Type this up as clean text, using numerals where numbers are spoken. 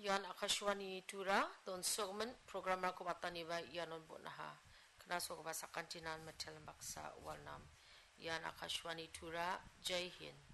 Yan akashwani tura don sogmen program ko batani ba yanon bonaha kana so ko basa kantinan matelambak sa walnam yan akashwani tura Jai Hind.